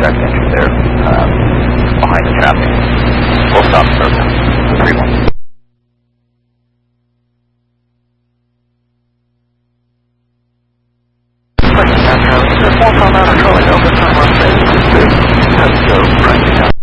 check entry there behind the traffic. We'll stop and start now. 3-1. Metro, 4 Palmetto, Charlie Delta, turn left, 8, 6, go, right.